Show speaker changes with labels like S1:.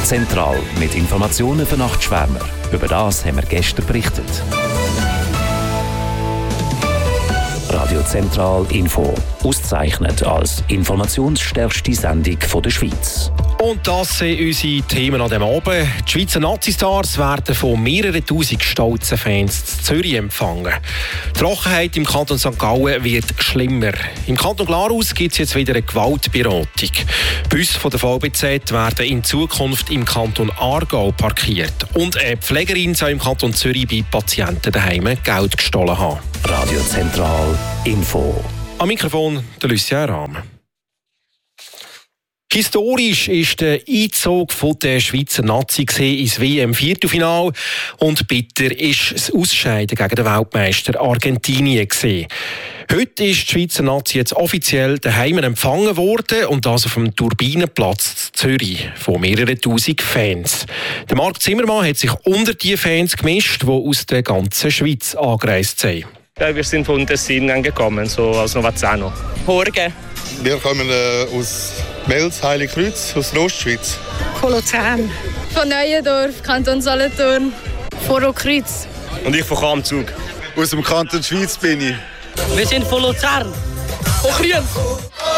S1: Zentral mit Informationen für Nachtschwärmer. Über das haben wir gestern berichtet. Radio Zentral Info. Ausgezeichnet als informationsstärkste Sendung der Schweiz.
S2: Und das sind unsere Themen an diesem Abend. Die Schweizer Nazistars werden von mehreren tausend stolzen Fans in Zürich empfangen. Die Trockenheit im Kanton St. Gallen wird schlimmer. Im Kanton Glarus gibt es jetzt wieder eine Gewaltberatung. Busse von der VBZ werden in Zukunft im Kanton Aargau parkiert. Und eine Pflegerin soll im Kanton Zürich bei Patienten daheim Geld gestohlen haben.
S1: Radio Zentral Info.
S2: Am Mikrofon der Lucien Rahm. Historisch war der Einzug der Schweizer Nazi ins WM-Viertelfinale und bitter ist das Ausscheiden gegen den Weltmeister Argentinien. Heute ist die Schweizer Nazi jetzt offiziell daheim empfangen worden und das auf dem Turbinenplatz in Zürich von mehreren tausend Fans. Der Marc Zimmermann hat sich unter die Fans gemischt, die aus der ganzen Schweiz angereist sind.
S3: Ja, wir sind von Tessin angekommen, so aus Novazzano.
S4: Morgen.
S5: Wir kommen aus Mels, Heiligkreuz, aus der Ostschweiz.
S6: von Luzern. Von Neuendorf, Kanton Solothurn. Von Rockkreuz.
S3: Und ich von Kamzug.
S5: Aus dem Kanton Schweiz bin ich.
S4: Wir sind von Luzern.
S6: Von Kriens.